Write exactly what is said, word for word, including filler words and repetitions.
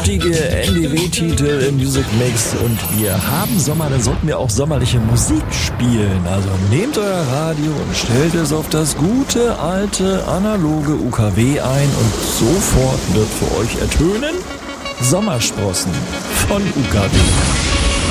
kräftige N D W-Titel im Music Mix und wir haben Sommer, dann sollten wir auch sommerliche Musik spielen. Also nehmt euer Radio und stellt es auf das gute, alte, analoge U K W ein und sofort wird für euch ertönen Sommersprossen von U K W.